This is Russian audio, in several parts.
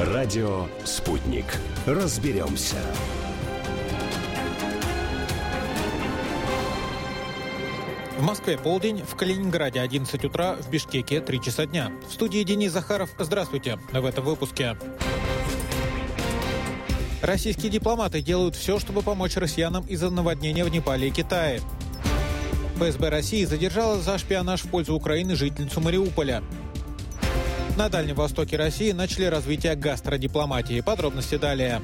Радио «Спутник». Разберемся. В Москве полдень, в Калининграде 11 утра, в Бишкеке 3 часа дня. В студии Денис Захаров. Здравствуйте. В этом выпуске. Российские дипломаты делают все, чтобы помочь россиянам из-за наводнения в Непале и Китае. ФСБ России задержала за шпионаж в пользу Украины жительницу Мариуполя. На Дальнем Востоке России начали развитие гастродипломатии. Подробности далее.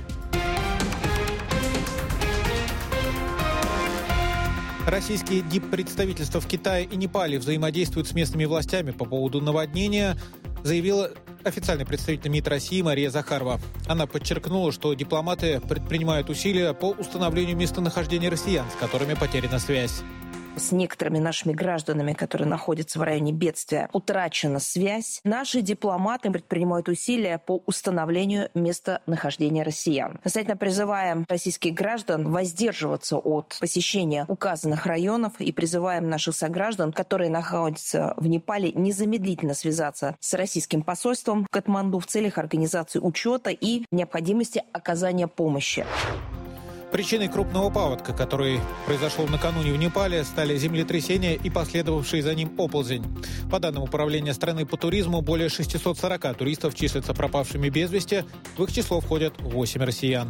Российские диппредставительства в Китае и Непале взаимодействуют с местными властями по поводу наводнения, заявила официальный представитель МИД России Мария Захарова. Она подчеркнула, что дипломаты предпринимают усилия по установлению местонахождения россиян, с которыми потеряна связь. С некоторыми нашими гражданами, которые находятся в районе бедствия, утрачена связь. Наши дипломаты предпринимают усилия по установлению местонахождения россиян. Настоятельно призываем российских граждан воздерживаться от посещения указанных районов и призываем наших сограждан, которые находятся в Непале, незамедлительно связаться с российским посольством в Катманду в целях организации учета и необходимости оказания помощи. Причиной крупного паводка, который произошел накануне в Непале, стали землетрясения и последовавший за ним оползень. По данным Управления страны по туризму, более 640 туристов числятся пропавшими без вести. В их число входят 8 россиян.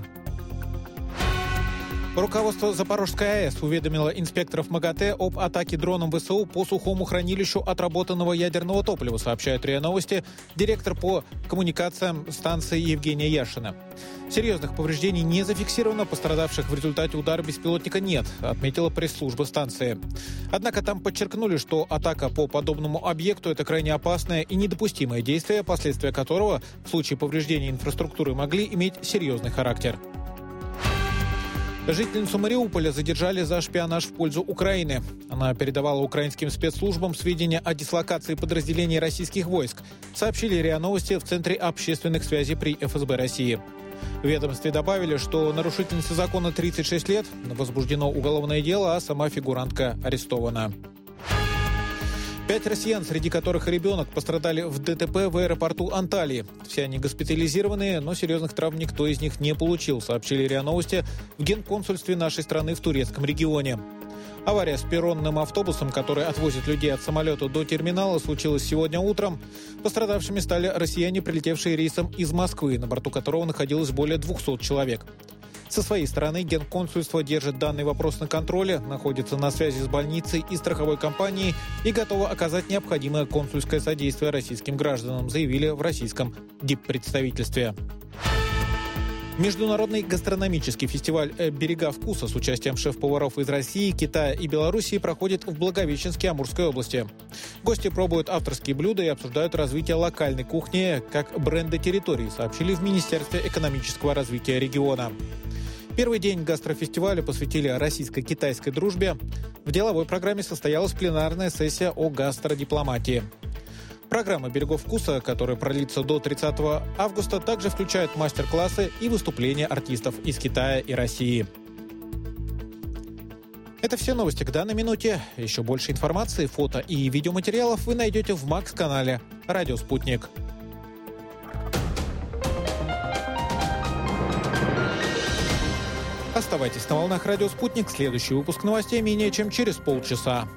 Руководство Запорожской АЭС уведомило инспекторов МАГАТЭ об атаке дроном ВСУ по сухому хранилищу отработанного ядерного топлива, сообщает РИА Новости директор по коммуникациям станции Евгения Яшина. Серьезных повреждений не зафиксировано, пострадавших в результате удара беспилотника нет, отметила пресс-служба станции. Однако там подчеркнули, что атака по подобному объекту – это крайне опасное и недопустимое действие, последствия которого в случае повреждения инфраструктуры могли иметь серьезный характер. Жительницу Мариуполя задержали за шпионаж в пользу Украины. Она передавала украинским спецслужбам сведения о дислокации подразделений российских войск, сообщили РИА Новости в Центре общественных связей при ФСБ России. В ведомстве добавили, что нарушительнице закона 36 лет, возбуждено уголовное дело, а сама фигурантка арестована. 5 россиян, среди которых и ребенок, пострадали в ДТП в аэропорту Анталии. Все они госпитализированные, но серьезных травм никто из них не получил, сообщили РИА Новости в Генконсульстве нашей страны в турецком регионе. Авария с перронным автобусом, который отвозит людей от самолета до терминала, случилась сегодня утром. Пострадавшими стали россияне, прилетевшие рейсом из Москвы, на борту которого находилось более 200 человек. Со своей стороны Генконсульство держит данный вопрос на контроле, находится на связи с больницей и страховой компанией и готово оказать необходимое консульское содействие российским гражданам, заявили в российском диппредставительстве. Международный гастрономический фестиваль «Берега вкуса» с участием шеф-поваров из России, Китая и Белоруссии проходит в Благовещенске Амурской области. Гости пробуют авторские блюда и обсуждают развитие локальной кухни как бренда территории, сообщили в Министерстве экономического развития региона. Первый день гастрофестиваля посвятили российско-китайской дружбе. В деловой программе состоялась пленарная сессия о гастродипломатии. Программа «Берегов вкуса», которая продлится до 30 августа, также включает мастер-классы и выступления артистов из Китая и России. Это все новости к данной минуте. Еще больше информации, фото и видеоматериалов вы найдете в МАКС-канале «Радио Спутник». Оставайтесь на волнах «Радио Спутник». Следующий выпуск новостей менее чем через полчаса.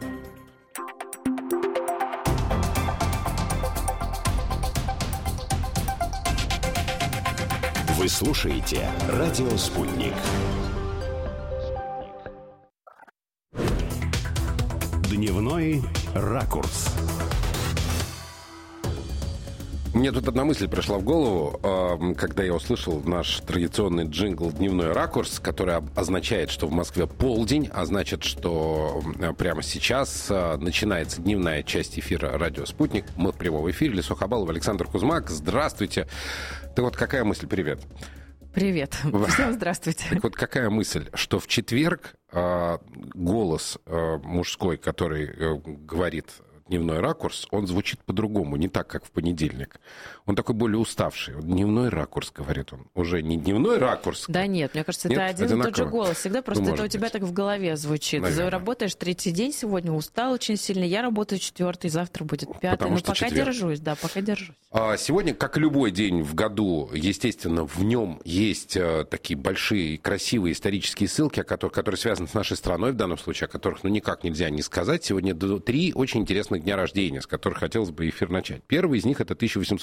Вы слушаете «Радио Спутник». Дневной ракурс. Мне тут одна мысль пришла в голову, когда я услышал наш традиционный джингл «Дневной ракурс», который означает, что в Москве полдень, а значит, что прямо сейчас начинается дневная часть эфира «Радио Спутник». Мы в прямом эфире. Лесо Хабалов, Александр Кузьмак. Здравствуйте. Так вот, какая мысль? Привет. Привет. Всем здравствуйте. Так вот, какая мысль, что в четверг голос мужской, который говорит дневной ракурс, он звучит по-другому, не так, как в понедельник. Он такой более уставший. Дневной ракурс, говорит он. Уже не дневной ракурс. Да нет, мне кажется, это один и тот же голос. Всегда просто это у тебя так в голове звучит. Наверное. Работаешь 3-й день сегодня, устал очень сильно. Я работаю 4-й, завтра будет 5-й. Но пока четверг. Держусь, да, пока держусь. Сегодня, как и любой день в году, естественно, в нем есть такие большие, красивые исторические ссылки, которые связаны с нашей страной, в данном случае, о которых никак нельзя не сказать. Сегодня 3 очень интересных дня рождения, с которых хотелось бы эфир начать. Первый из них — это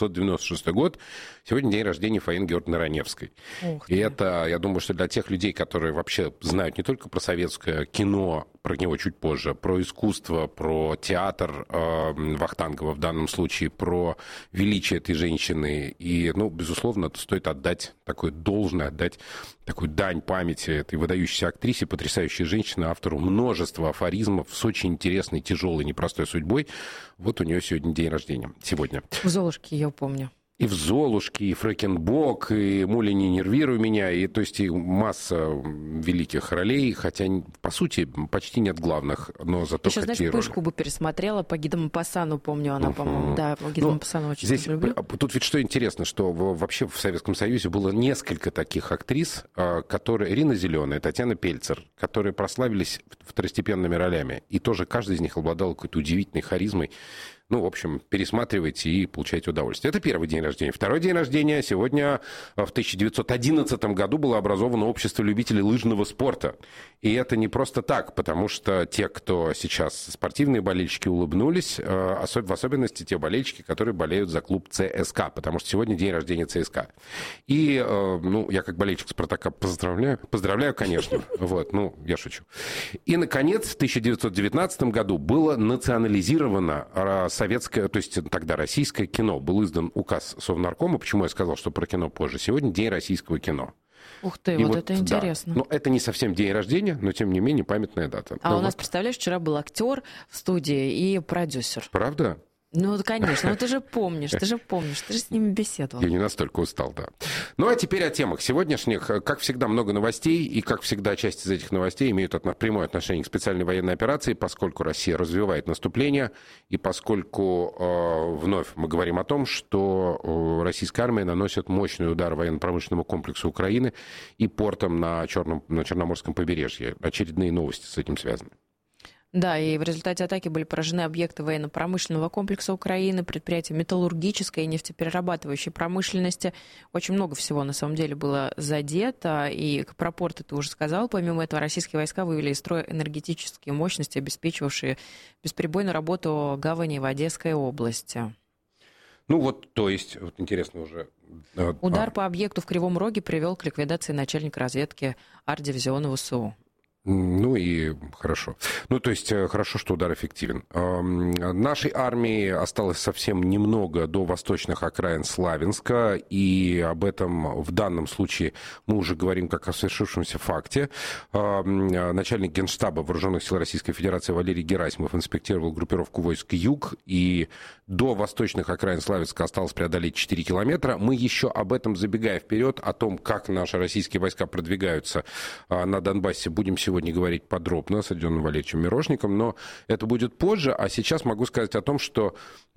1896 год. Сегодня день рождения Фаины Георгиевны Раневской. И это, я думаю, что для тех людей, которые вообще знают не только про советское кино, про него чуть позже, про искусство, про театр Вахтангова в данном случае, про величие этой женщины. И, безусловно, стоит отдать такое должное, отдать такую дань памяти этой выдающейся актрисе, потрясающей женщине, автору множества афоризмов с очень интересной, тяжелой, непростой судьбой. Вот у нее сегодня день рождения. Сегодня. В «Золушке» я помню. И в «Золушке», и «Фрэкенбок», и «Муля, не нервируй меня», и, то есть, и масса великих ролей, хотя, по сути, почти нет главных, но зато еще, какие знаешь, «Пышку» бы пересмотрела, по Гиде Мопассану, помню, она, по-моему, да, по Гиде Мопассану очень здесь люблю. Тут ведь что интересно, что вообще в Советском Союзе было несколько таких актрис, которые, Ирина Зеленая, Татьяна Пельцер, которые прославились второстепенными ролями, и тоже каждый из них обладал какой-то удивительной харизмой. В общем, пересматривайте и получайте удовольствие. Это первый день рождения. Второй день рождения. Сегодня, в 1911 году, было образовано общество любителей лыжного спорта. И это не просто так, потому что те, кто сейчас спортивные болельщики, улыбнулись, в особенности те болельщики, которые болеют за клуб ЦСКА, потому что сегодня день рождения ЦСКА. И, я как болельщик «Спартака» поздравляю, конечно. Я шучу. И, наконец, в 1919 году было национализировано советское, то есть тогда российское кино. Был издан указ Совнаркома. Почему я сказал, что про кино позже? Сегодня день российского кино. Ух ты, вот это интересно. Да. Это не совсем день рождения, но, тем не менее, памятная дата. У нас, представляешь, вчера был актер в студии и продюсер. Правда? Конечно, ты же помнишь, ты же с ними беседовал. Я не настолько устал, да. А теперь о темах сегодняшних. Как всегда, много новостей, и, как всегда, часть из этих новостей имеют прямое отношение к специальной военной операции, поскольку Россия развивает наступление, и поскольку вновь мы говорим о том, что российская армия наносит мощный удар военно-промышленному комплексу Украины и портам на Черноморском побережье. Очередные новости с этим связаны. Да, и в результате атаки были поражены объекты военно-промышленного комплекса Украины, предприятия металлургической и нефтеперерабатывающей промышленности. Очень много всего, на самом деле, было задето. И про порты ты уже сказал. Помимо этого, российские войска вывели из строя энергетические мощности, обеспечивавшие бесперебойную работу гавани в Одесской области. То есть, интересно уже... Удар по объекту в Кривом Роге привел к ликвидации начальника разведки арт-дивизиона ВСУ. И хорошо. То есть хорошо, что удар эффективен. Нашей армии осталось совсем немного до восточных окраин Славянска, и об этом в данном случае мы уже говорим как о свершившемся факте. Начальник Генштаба Вооруженных сил Российской Федерации Валерий Герасимов инспектировал группировку войск «Юг», и до восточных окраин Славянска осталось преодолеть 4 километра. Мы еще об этом, забегая вперед, о том, как наши российские войска продвигаются на Донбассе, будем сегодня говорить подробно с Родионом Валерьевичем Мирошником, но это будет позже. А сейчас могу сказать о том, что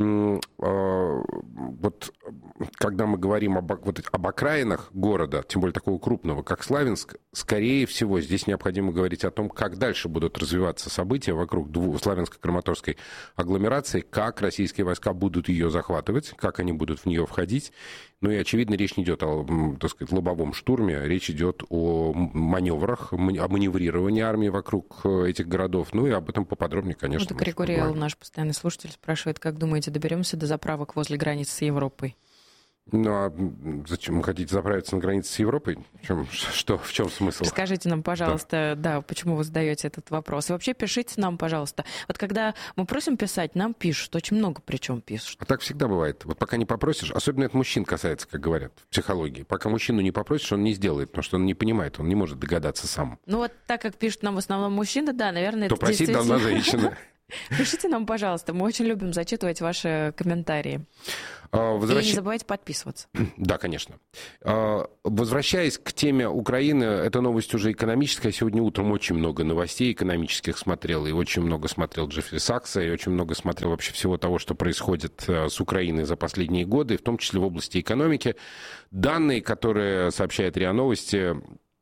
когда мы говорим об окраинах города, тем более такого крупного, как Славянск, скорее всего, здесь необходимо говорить о том, как дальше будут развиваться события вокруг Славянско-Краматорской агломерации, как российские войска будут ее захватывать, как они будут в нее входить. И, очевидно, речь не идет о, лобовом штурме, речь идет о маневрах, о маневрировании армии вокруг этих городов. И об этом поподробнее, конечно. Григорий Эл, наш постоянный слушатель, спрашивает, как думаете, доберемся до заправок возле границы с Европой? А зачем вы хотите заправиться на границе с Европой? В чем смысл? Скажите нам, пожалуйста, почему вы задаете этот вопрос. И вообще пишите нам, пожалуйста. Когда мы просим писать, нам пишут. Очень много причем пишут. А так всегда бывает. Пока не попросишь, особенно это мужчин касается, как говорят в психологии. Пока мужчину не попросишь, он не сделает, потому что он не понимает, он не может догадаться сам. Так как пишут нам в основном мужчины, да, наверное, то это просить должна женщина. Пишите нам, пожалуйста, мы очень любим зачитывать ваши комментарии. И не забывайте подписываться. Да, конечно. Возвращаясь к теме Украины, эта новость уже экономическая. Сегодня утром очень много новостей экономических смотрел, и очень много смотрел Джеффри Сакса, и очень много смотрел вообще всего того, что происходит с Украиной за последние годы, в том числе в области экономики. Данные, которые сообщает РИА Новости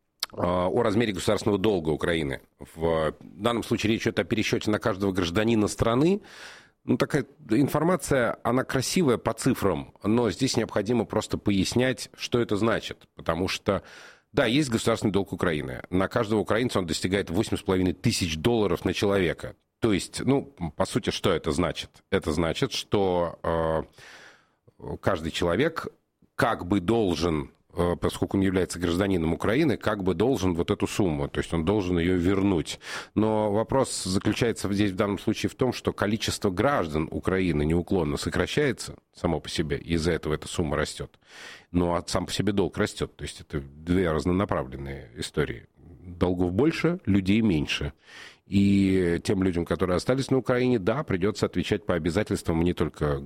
о размере государственного долга Украины. В данном случае речь идет о пересчете на каждого гражданина страны. Такая информация, она красивая по цифрам, но здесь необходимо просто пояснять, что это значит. Потому что, да, есть государственный долг Украины. На каждого украинца он достигает $8,5 тысяч на человека. То есть, по сути, что это значит? Это значит, что каждый человек как бы должен, поскольку он является гражданином Украины, как бы должен вот эту сумму, то есть он должен ее вернуть. Но вопрос заключается здесь в данном случае в том, что количество граждан Украины неуклонно сокращается само по себе, и из-за этого эта сумма растет. Но сам по себе долг растет, то есть это две разнонаправленные истории. Долгов больше, людей меньше. И тем людям, которые остались на Украине, да, придется отвечать по обязательствам не только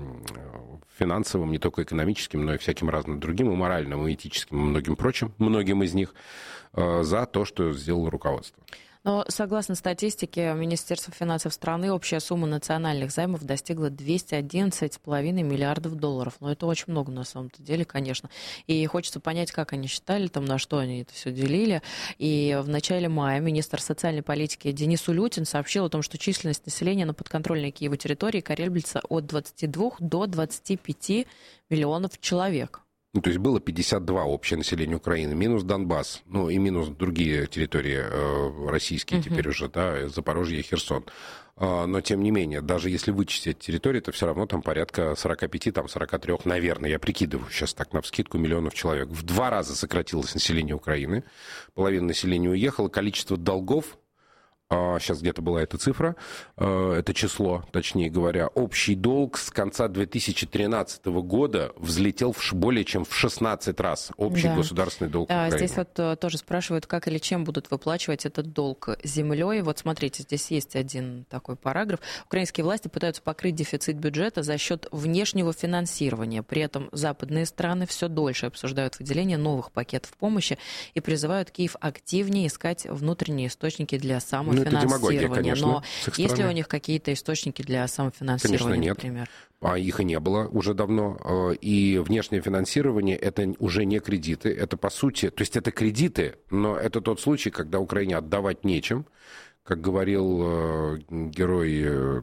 финансовым, не только экономическим, но и всяким разным другим, и моральным, и этическим, и многим прочим, многим из них, за то, что сделало руководство. Но согласно статистике Министерства финансов страны, общая сумма национальных займов достигла $211,5 миллиардов. Но это очень много на самом-то деле, конечно. И хочется понять, как они считали, на что они это все делили. И в начале мая министр социальной политики Денис Улютин сообщил о том, что численность населения на подконтрольной Киеву территории колеблется от 22 до 25 миллионов человек. То есть было 52 общее население Украины, минус Донбасс, и минус другие территории российские теперь уже, да, Запорожье и Херсон. Но, тем не менее, даже если вычесть эти территории, то все равно там порядка 45, 43, наверное, я прикидываю сейчас так навскидку, миллионов человек. В 2 раза сократилось население Украины, половина населения уехала, количество долгов, сейчас где-то была эта цифра, это число, точнее говоря, общий долг с конца 2013 года взлетел более чем в 16 раз. Общий государственный долг Украины. Здесь тоже спрашивают, как или чем будут выплачивать этот долг: землей. Вот смотрите, здесь есть один такой параграф. Украинские власти пытаются покрыть дефицит бюджета за счет внешнего финансирования. При этом западные страны все дольше обсуждают выделение новых пакетов помощи и призывают Киев активнее искать внутренние источники для самофинансирования. Это демагогия, конечно, но есть ли у них какие-то источники для самофинансирования, конечно, нет. Например? Их и не было уже давно. И внешнее финансирование — это уже не кредиты. Это, по сути, то есть это кредиты, но это тот случай, когда Украине отдавать нечем. Как говорил герой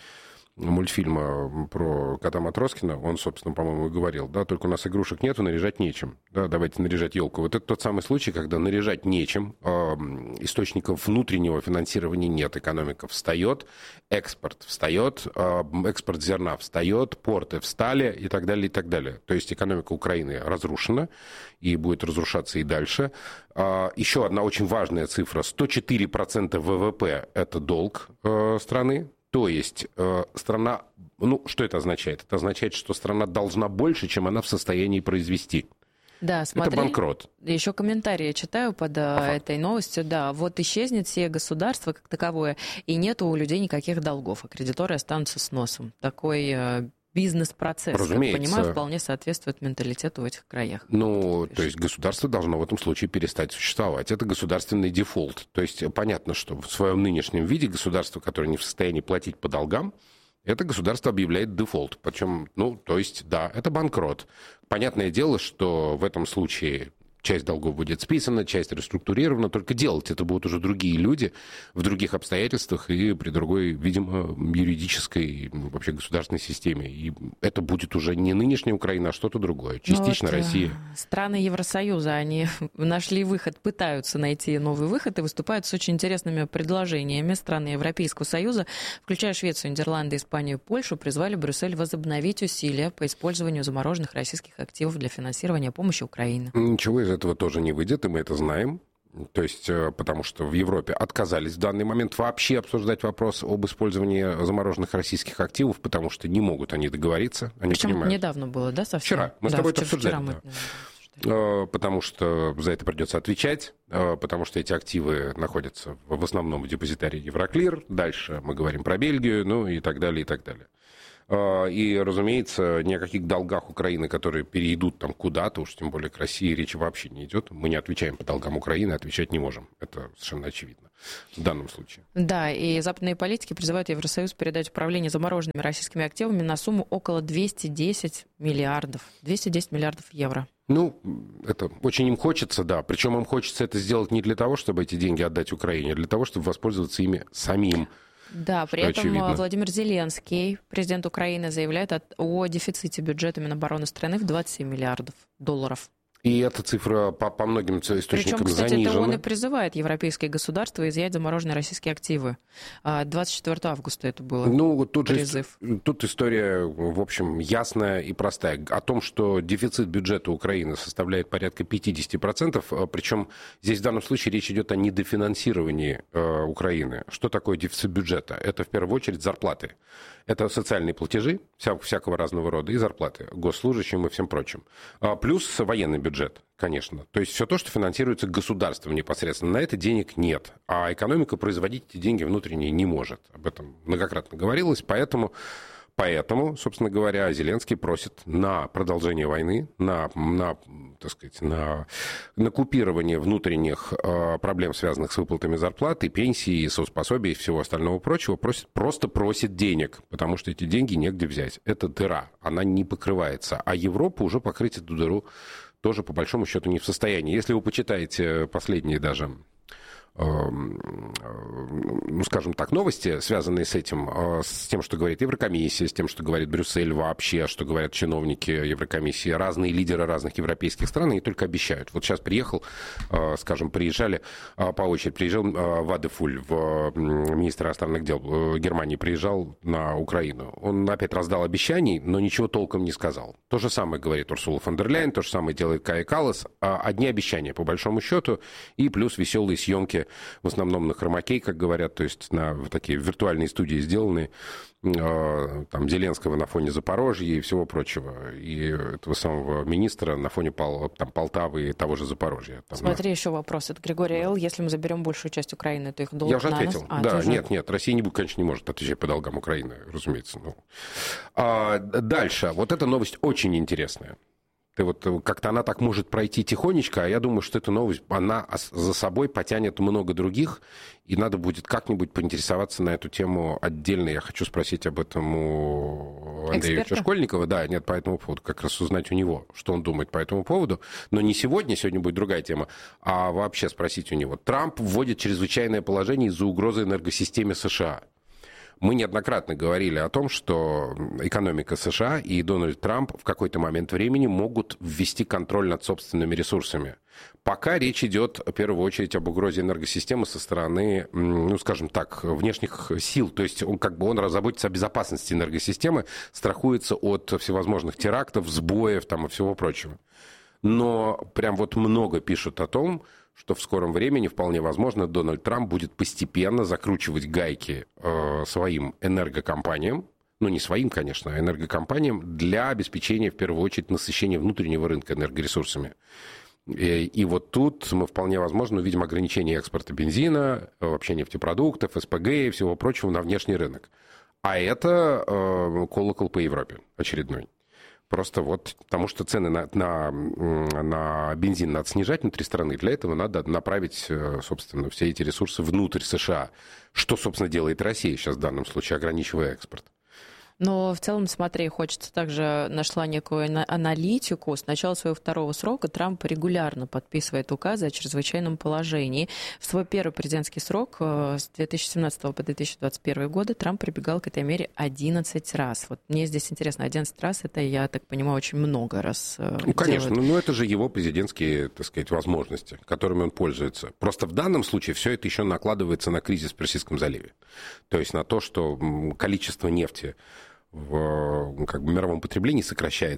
мультфильма про кота Матроскина, он, собственно, по-моему, и говорил, да, только у нас игрушек нету, наряжать нечем, да, давайте наряжать елку. Вот это тот самый случай, когда наряжать нечем, источников внутреннего финансирования нет, экономика встает, экспорт встает, экспорт зерна встает, порты встали и так далее, и так далее. То есть экономика Украины разрушена и будет разрушаться и дальше. Еще одна очень важная цифра: 104% ВВП – это долг страны. То есть страна, что это означает? Это означает, что страна должна больше, чем она в состоянии произвести. Да, смотри, это банкрот. Еще комментарии я читаю под этой новостью. Да, вот исчезнет все государство как таковое, и нет у людей никаких долгов, а кредиторы останутся с носом. Такой бизнес-процесс, разумеется, как понимаю, вполне соответствует менталитету в этих краях. То есть государство должно в этом случае перестать существовать. Это государственный дефолт. То есть понятно, что в своем нынешнем виде государство, которое не в состоянии платить по долгам, это государство объявляет дефолт. Причем, то есть, да, это банкрот. Понятное дело, что в этом случае часть долгов будет списана, часть реструктурирована, только делать это будут уже другие люди в других обстоятельствах и при другой, видимо, юридической, вообще государственной системе. И это будет уже не нынешняя Украина, а что-то другое, частично Россия. Страны Евросоюза, они нашли выход, пытаются найти новый выход и выступают с очень интересными предложениями. Страны Европейского Союза, включая Швецию, Нидерланды, Испанию и Польшу, призвали Брюссель возобновить усилия по использованию замороженных российских активов для финансирования помощи Украине. Ничего из этого тоже не выйдет, и мы это знаем. То есть, потому что в Европе отказались в данный момент вообще обсуждать вопрос об использовании замороженных российских активов, потому что не могут они договориться. Они Причем понимают. недавно было, да, совсем? Вчера. Мы с тобой это обсуждали. Потому что за это придется отвечать, потому что эти активы находятся в основном в депозитарии Евроклир. Дальше мы говорим про Бельгию, ну и так далее, и так далее. И, разумеется, ни о каких долгах Украины, которые перейдут там куда-то, уж тем более к России, речи вообще не идет. Мы не отвечаем по долгам Украины, отвечать не можем. Это совершенно очевидно в данном случае. Да, и западные политики призывают Евросоюз передать управление замороженными российскими активами на сумму около 210 миллиардов евро. Ну, это очень им хочется, да. Причем им хочется это сделать не для того, чтобы эти деньги отдать Украине, а для того, чтобы воспользоваться ими самим. Да, при этом очевидно. Владимир Зеленский, президент Украины, заявляет о дефиците бюджета Минобороны страны в 27 миллиардов долларов. И эта цифра по многим источникам занижена. Причем, кстати, это он и призывает европейские государства изъять замороженные российские активы. 24 августа это было призыв. Тут история, в общем, ясная и простая. О том, что дефицит бюджета Украины составляет порядка 50%, причем здесь в данном случае речь идет о недофинансировании Украины. Что такое дефицит бюджета? Это в первую очередь зарплаты. Это социальные платежи всякого разного рода и зарплаты госслужащим и всем прочим. Плюс военный бюджет, конечно. То есть все то, что финансируется государством непосредственно. На это денег нет. А экономика производить эти деньги внутренние не может. Об этом многократно говорилось. Поэтому, собственно говоря, Зеленский просит на продолжение войны, на купирование внутренних проблем, связанных с выплатами зарплаты, пенсии, соцпособий и всего остального прочего, просто просит денег, потому что эти деньги негде взять. Это дыра, она не покрывается. А Европа уже покрыть эту дыру тоже, по большому счету, не в состоянии. Если вы почитаете последние даже... скажем так, новости, связанные с этим, с тем, что говорит Еврокомиссия, с тем, что говорит Брюссель вообще, что говорят чиновники Еврокомиссии, разные лидеры разных европейских стран, они только обещают. Вот сейчас приезжали по очереди, приезжал Вадефуль, министр иностранных дел Германии, приезжал на Украину. Он опять раздал обещаний, но ничего толком не сказал. То же самое говорит Урсула фон дер Ляйен, то же самое делает Кая Каллас. Одни обещания, по большому счету, и плюс веселые съемки в основном на хромакей, как говорят, то есть на такие виртуальные студии сделанные, там, Зеленского на фоне Запорожья и всего прочего, и этого самого министра на фоне Полтавы и того же Запорожья. Смотри, еще вопрос. Это Григорий Эл. Если мы заберем большую часть Украины, то их долг Я уже ответил. Да, нет, Россия, конечно, не может отвечать по долгам Украины, разумеется. Дальше. Вот эта новость очень интересная. Как-то она так может пройти тихонечко, а я думаю, что эта новость, она за собой потянет много других, и надо будет как-нибудь поинтересоваться на эту тему отдельно. Я хочу спросить об этом у Андрея Школьникова. Да, нет, по этому поводу, как раз узнать у него, что он думает по этому поводу. Но не сегодня будет другая тема, а вообще спросить у него. Трамп вводит чрезвычайное положение из-за угрозы энергосистеме США. Мы неоднократно говорили о том, что экономика США и Дональд Трамп в какой-то момент времени могут ввести контроль над собственными ресурсами. Пока речь идет, в первую очередь, об угрозе энергосистемы со стороны, скажем так, внешних сил. То есть он заботится о безопасности энергосистемы, страхуется от всевозможных терактов, сбоев и всего прочего. Но прям много пишут о том, что в скором времени, вполне возможно, Дональд Трамп будет постепенно закручивать гайки своим энергокомпаниям, не своим, конечно, а энергокомпаниям, для обеспечения, в первую очередь, насыщения внутреннего рынка энергоресурсами. И вот тут мы вполне возможно увидим ограничение экспорта бензина, вообще нефтепродуктов, СПГ и всего прочего на внешний рынок. А это колокол по Европе очередной. Просто потому что цены на бензин надо снижать внутри страны. Для этого надо направить, собственно, все эти ресурсы внутрь США. Что, собственно, делает Россия сейчас в данном случае, ограничивая экспорт. Но в целом, смотри, хочется также, нашла некую аналитику. С начала своего второго срока Трамп регулярно подписывает указы о чрезвычайном положении. В свой первый президентский срок с 2017 по 2021 годы Трамп прибегал к этой мере 11 раз. Вот мне здесь интересно, 11 раз это, я так понимаю, очень много раз конечно, делают. Это же его президентские, возможности, которыми он пользуется. Просто в данном случае все это еще накладывается на кризис в Персидском заливе. То есть на то, что количество нефти в мировом потреблении сокращается.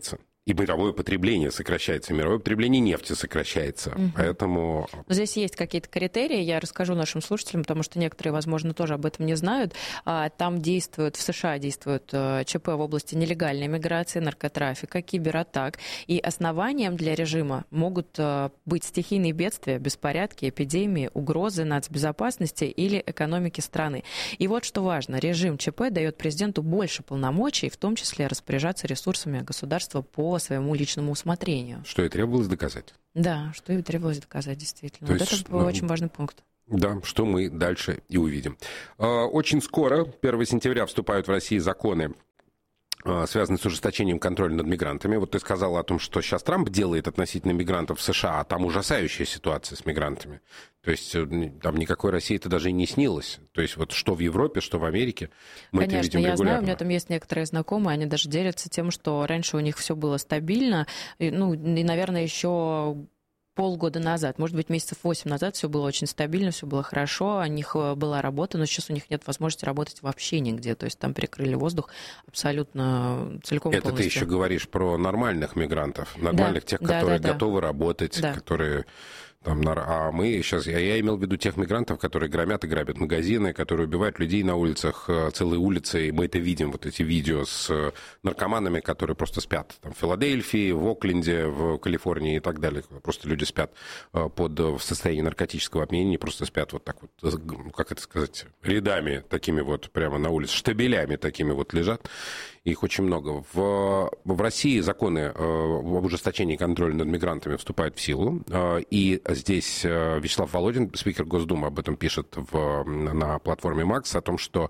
И мировое потребление сокращается, мировое потребление нефти сокращается. Поэтому... Но здесь есть какие-то критерии, я расскажу нашим слушателям, потому что некоторые, возможно, тоже об этом не знают. Там в США действуют ЧП в области нелегальной миграции, наркотрафика, кибератак. И основанием для режима могут быть стихийные бедствия, беспорядки, эпидемии, угрозы нацбезопасности или экономики страны. И вот что важно, режим ЧП дает президенту больше полномочий, в том числе распоряжаться ресурсами государства по своему личному усмотрению. Что и требовалось доказать. Да, что и требовалось доказать, действительно. То вот есть, это очень важный пункт. Да, что мы дальше и увидим. Очень скоро, 1 сентября, вступают в России законы, связанные с ужесточением контроля над мигрантами. Вот ты сказала о том, что сейчас Трамп делает относительно мигрантов в США, а там ужасающая ситуация с мигрантами. То есть там никакой России это даже и не снилось. То есть вот что в Европе, что в Америке мы Конечно, это видим регулярно. Конечно, я знаю, у меня там есть некоторые знакомые, они даже делятся тем, что раньше у них все было стабильно, и, наверное, еще полгода назад, может быть, месяцев 8 назад все было очень стабильно, все было хорошо, у них была работа, но сейчас у них нет возможности работать вообще нигде, то есть там перекрыли воздух абсолютно целиком и полностью. Это ты еще говоришь про нормальных мигрантов, нормальных тех, которые готовы работать, которые... А мы сейчас, я имел в виду тех мигрантов, которые громят и грабят магазины, которые убивают людей на улицах, целые улицы, и мы это видим, вот эти видео с наркоманами, которые просто спят там, в Филадельфии, в Окленде, в Калифорнии и так далее. Просто люди спят в состоянии наркотического опьянения, просто спят вот так вот, как это сказать, рядами такими вот прямо на улице, штабелями такими вот лежат. Их очень много. В России законы об ужесточении контроля над мигрантами вступают в силу. И здесь Вячеслав Володин, спикер Госдумы, об этом пишет на платформе «Макс», о том, что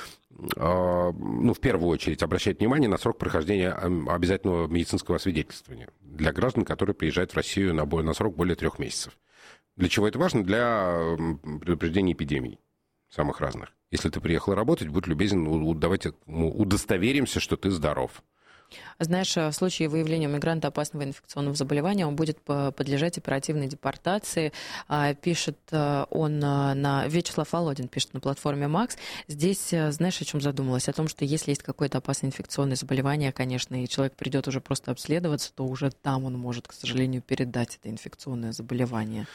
в первую очередь обращает внимание на срок прохождения обязательного медицинского освидетельствования для граждан, которые приезжают в Россию на срок более 3 месяцев. Для чего это важно? Для предупреждения эпидемий самых разных. Если ты приехал работать, будь любезен, давайте удостоверимся, что ты здоров. Знаешь, в случае выявления мигранта опасного инфекционного заболевания он будет подлежать оперативной депортации. Пишет он Вячеслав Володин пишет на платформе «Макс». Здесь, знаешь, о чем задумалась? О том, что если есть какое-то опасное инфекционное заболевание, конечно, и человек придет уже просто обследоваться, то уже там он может, к сожалению, передать это инфекционное заболевание.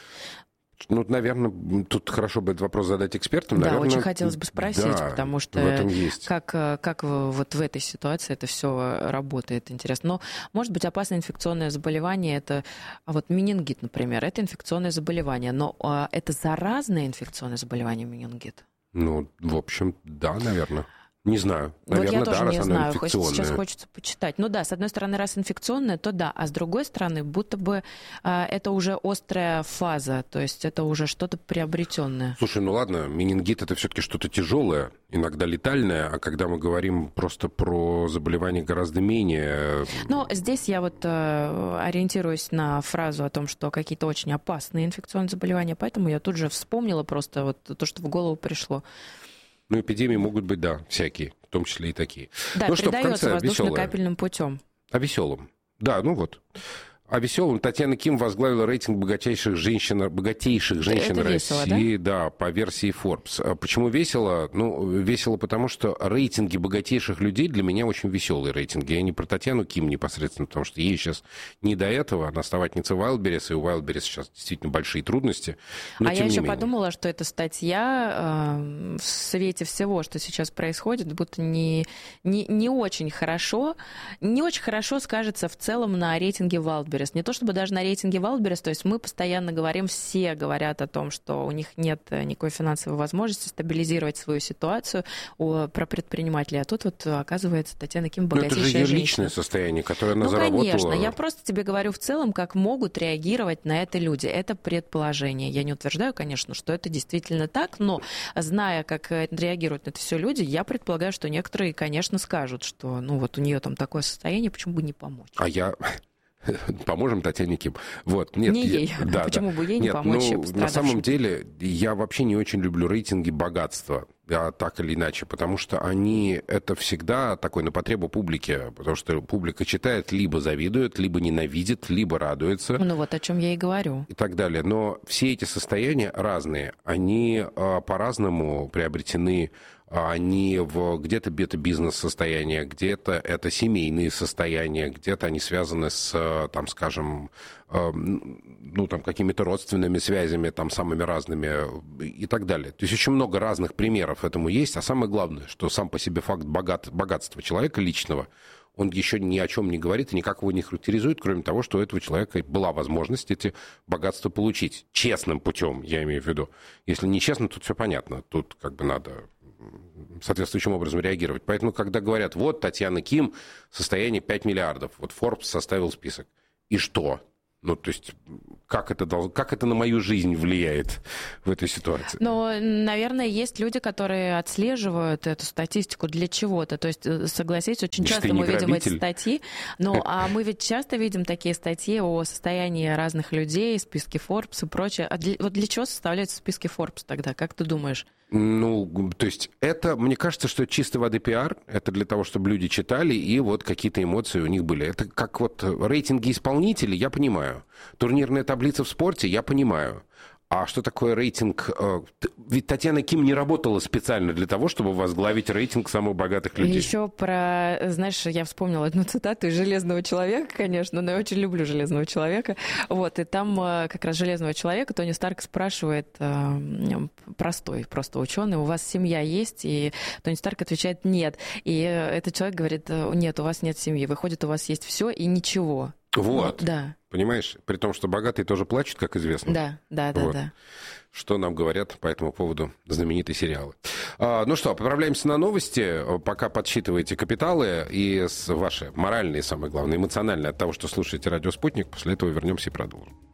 Наверное, тут хорошо бы этот вопрос задать экспертам. Да, наверное, очень хотелось бы спросить, потому что в этом есть. Как вот в этой ситуации это все работает, интересно. Но, может быть, опасное инфекционное заболевание, это вот менингит, например, это инфекционное заболевание, но это заразное инфекционное заболевание менингит? В общем, да, наверное. Не знаю. Наверное, я тоже раз не оно знаю. инфекционное. Сейчас хочется почитать. С одной стороны, раз инфекционное, то да. А с другой стороны, будто бы это уже острая фаза, то есть это уже что-то приобретенное. Слушай, ладно, менингит это все-таки что-то тяжелое, иногда летальное, а когда мы говорим просто про заболевание гораздо менее... Здесь я вот ориентируюсь на фразу о том, что какие-то очень опасные инфекционные заболевания, поэтому я тут же вспомнила просто вот то, что в голову пришло. Эпидемии могут быть, да, всякие, в том числе и такие. Да, передается воздушно-капельным путем. О веселом. Да, О веселом. Татьяна Ким возглавила рейтинг богатейших женщин России, весело, да, по версии Forbes. Почему весело? Весело, потому что рейтинги богатейших людей для меня очень веселые рейтинги. Я не про Татьяну Ким непосредственно, потому что ей сейчас не до этого. Она основательница Wildberries, и у Wildberries сейчас действительно большие трудности. Но, я еще подумала, что эта статья в свете всего, что сейчас происходит, будто не очень хорошо скажется в целом на рейтинге Wildberries. Не то чтобы даже на рейтинге Wildberries, то есть мы постоянно говорим, все говорят о том, что у них нет никакой финансовой возможности стабилизировать свою ситуацию про предпринимателей. А тут вот оказывается Татьяна Ким богатейшая женщина. Это же ее личное состояние, которое она заработала. Конечно, я просто тебе говорю в целом, как могут реагировать на это люди. Это предположение. Я не утверждаю, конечно, что это действительно так, но зная, как реагируют на это все люди, я предполагаю, что некоторые, конечно, скажут, что у нее там такое состояние, почему бы не помочь. Поможем Татьяне Ким. Ей. Да, почему бы ей не помочь? На самом деле, я вообще не очень люблю рейтинги богатства, так или иначе, потому что это всегда такое на потребу публики, потому что публика читает, либо завидует, либо ненавидит, либо радуется. О чем я и говорю. И так далее. Но все эти состояния разные, они по-разному приобретены они где-то это бизнес-состояния, где-то это семейные состояния, где-то они связаны с, там, скажем, там, какими-то родственными связями, там, самыми разными и так далее. То есть очень много разных примеров этому есть, а самое главное, что сам по себе факт богатства человека личного, он еще ни о чем не говорит и никак его не характеризует, кроме того, что у этого человека была возможность эти богатства получить. Честным путем, я имею в виду. Если нечестно, тут все понятно. Тут как бы надо соответствующим образом реагировать. Поэтому, когда говорят, вот Татьяна Ким, состояние 5 миллиардов, вот Forbes составил список. И что? Ну, то есть, как это на мою жизнь влияет в этой ситуации? Но, наверное, есть люди, которые отслеживают эту статистику для чего-то. То есть, согласитесь, очень часто мы видим эти статьи. А мы ведь часто видим такие статьи о состоянии разных людей, списки Forbes и прочее. Вот для чего составляются списки Forbes тогда? Как ты думаешь? То есть это, мне кажется, что чистой воды пиар. Это для того, чтобы люди читали, и вот какие-то эмоции у них были. Это как вот рейтинги исполнителей, я понимаю. Турнирная таблица в спорте, я понимаю. А что такое рейтинг? Ведь Татьяна Ким не работала специально для того, чтобы возглавить рейтинг самых богатых людей. Еще знаешь, я вспомнила одну цитату из «Железного человека», конечно, но я очень люблю «Железного человека». Вот, и там как раз «Железного человека» Тони Старк спрашивает, просто ученый, у вас семья есть? И Тони Старк отвечает «нет». И этот человек говорит, нет, у вас нет семьи. Выходит, у вас есть все и ничего. Вот. Да. Понимаешь? При том, что богатые тоже плачут, как известно. Да. Что нам говорят по этому поводу знаменитые сериалы. Ну что, поправляемся на новости. Пока подсчитываете капиталы и ваши моральные, самое главное, эмоциональные от того, что слушаете «Радио Спутник». После этого вернемся и продолжим.